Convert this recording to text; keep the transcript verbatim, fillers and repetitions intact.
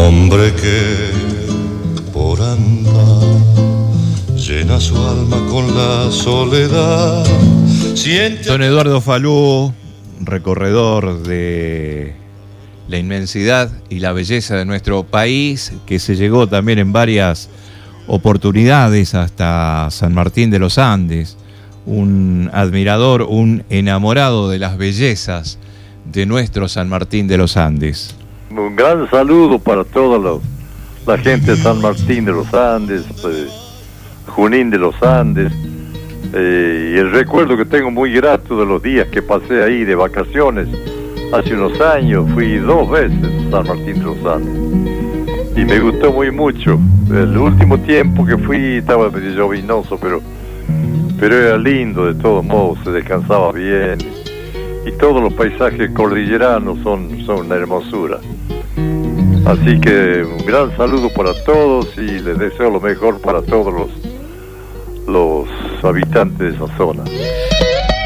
hombre que por andar llena su alma con la soledad. Siente... Don Eduardo Falú, recorredor de la inmensidad y la belleza de nuestro país, que se llegó también en varias oportunidades hasta San Martín de los Andes, un admirador, un enamorado de las bellezas de nuestro San Martín de los Andes. Un gran saludo para toda los, la gente de San Martín de los Andes, eh, Junín de los Andes, eh, y el recuerdo que tengo muy grato de los días que pasé ahí de vacaciones. Hace unos años fui dos veces a San Martín de los Andes y me gustó muy mucho. El último tiempo que fui estaba medio llovinoso, pero, pero era lindo de todos modos, se descansaba bien y todos los paisajes cordilleranos son, son una hermosura. Así que un gran saludo para todos y les deseo lo mejor para todos los, los habitantes de esa zona.